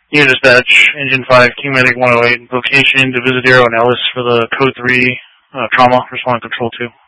Unit dispatch, Engine 5, King Medic 108, location Divisadero and Ellis for the Code 3 trauma, respond control 2.